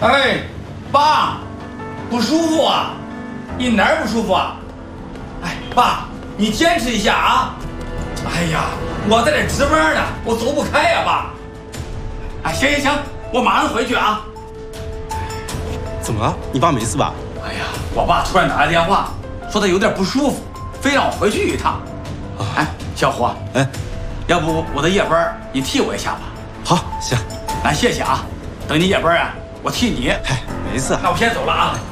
哎，爸，不舒服啊？你哪儿不舒服啊？哎，爸，你坚持一下啊！哎呀，我在这值班呢，我走不开呀，爸。哎，行行行，我马上回去啊。 怎么了？你爸没事吧？ 哎呀，我爸突然打来电话，说他有点不舒服，非让我回去一趟。哎，小胡， 哎， 要不我的夜班你替我一下吧？ 好，行。 那谢谢啊，等你夜班啊，我替你。 嗨，没事。 那我先走了啊。